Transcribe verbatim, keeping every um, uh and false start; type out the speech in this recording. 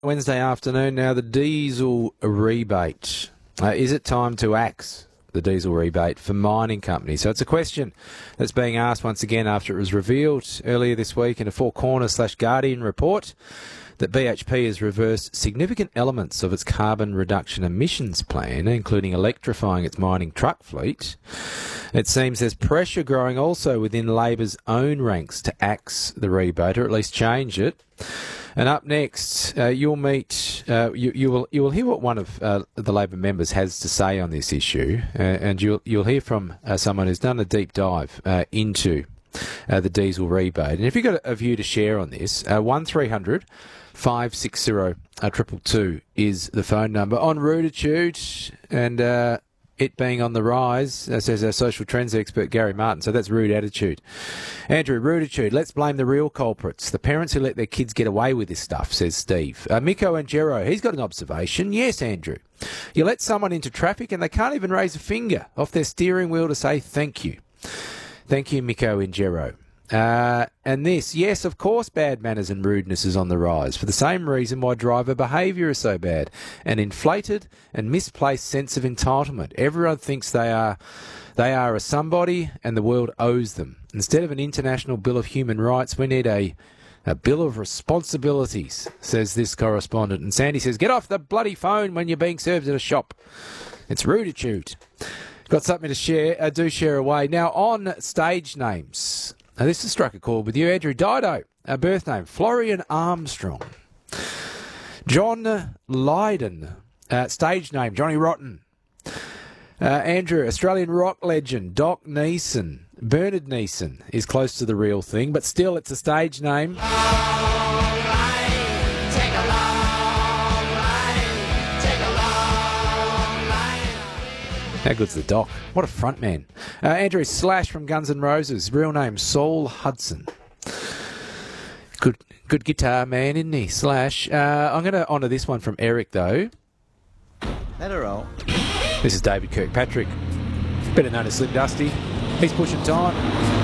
Wednesday afternoon. Now, the diesel rebate. Uh, is it time to axe the diesel rebate for mining companies? So it's a question that's being asked once again after it was revealed earlier this week in a Four Corners slash Guardian report that B H P has reversed significant elements of its carbon reduction emissions plan, including electrifying its mining truck fleet. It seems there's pressure growing also within Labor's own ranks to axe the rebate, or at least change it. And up next, uh, you'll meet, uh, you, you will you will hear what one of uh, the Labor members has to say on this issue, uh, and you'll you'll hear from uh, someone who's done a deep dive uh, into uh, the diesel rebate. And if you've got a view to share on this, uh, one three hundred five six zero two two is the phone number. On Ruditude, and uh, it being on the rise, uh, says our social trends expert Gary Martin. So that's rude attitude. Andrew, Ruditude, let's blame the real culprits, the parents who let their kids get away with this stuff, says Steve. Uh, Miko and Jero, he's got an observation. Yes, Andrew. You let someone into traffic and they can't even raise a finger off their steering wheel to say thank you. Thank you, Miko and Jero. Uh, and this, yes, of course, bad manners and rudeness is on the rise for the same reason why driver behaviour is so bad. An inflated and misplaced sense of entitlement. Everyone thinks they are they are a somebody and the world owes them. Instead of an international bill of human rights, we need a, a bill of responsibilities, says this correspondent. And Sandy says, get off the bloody phone when you're being served at a shop. It's ruditude. Got something to share? Uh, do share away. Now, on stage names. Now, this has struck a chord with you, Andrew. Dido, our birth name, Florian Armstrong. John Lydon, uh, stage name, Johnny Rotten. Uh, Andrew, Australian rock legend, Doc Neeson. Bernard Neeson is close to the real thing, but still it's a stage name. How good's the Doc? What a front man. Uh, Andrew Slash from Guns N' Roses. Real name, Saul Hudson. Good good guitar man, isn't he? Slash. Uh, I'm going to honour this one from Eric, though. Let her roll. This is David Kirkpatrick, better known as Slim Dusty. He's pushing time.